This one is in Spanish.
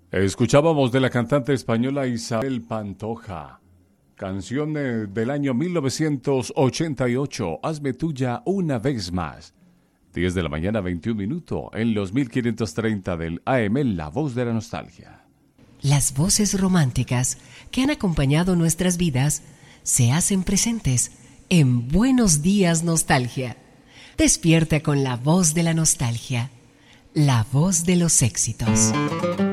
Escuchábamos de la cantante española Isabel Pantoja, canción del año 1988, Hazme tuya una vez más. 10 de la mañana, 21 minutos, en los 1530 del AM, La Voz de la Nostalgia. Las voces románticas que han acompañado nuestras vidas se hacen presentes en Buenos Días Nostalgia. Despierta con la voz de la nostalgia, la voz de los éxitos.